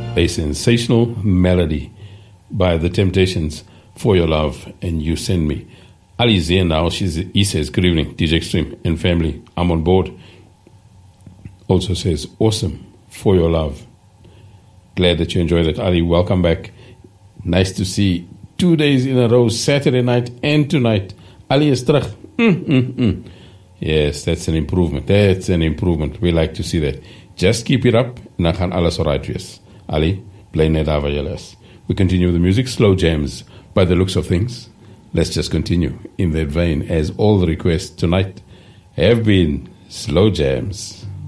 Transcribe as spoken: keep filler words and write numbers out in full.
a sensational melody by The Temptations, For Your Love and You Send Me. Ali's here now. She's, he says, good evening, D J Extreme and family. I'm on board. Also says, awesome, For Your Love. Glad that you enjoyed it. Ali, welcome back. Nice to see two days in a row, Saturday night and tonight. Ali is terug. Mm, mm, mm. Yes, that's an improvement. That's an improvement. We like to see that. Just keep it up en dan gaan alles alright wees. Ali, bly net daar waar jy is. We continue with the music, slow jams. By the looks of things, let's just continue in that vein, as all the requests tonight have been slow jams.